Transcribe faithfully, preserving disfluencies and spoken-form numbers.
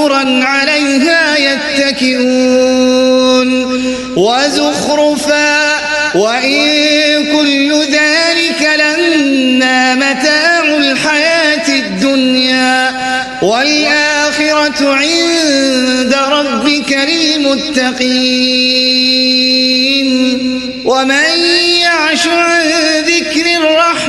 سررا عليها يتكئون وزخرفا وإن كل ذلك لما متاع الحياة الدنيا والآخرة عند ربك للمتقين ومن يعش عن ذكر الرحمن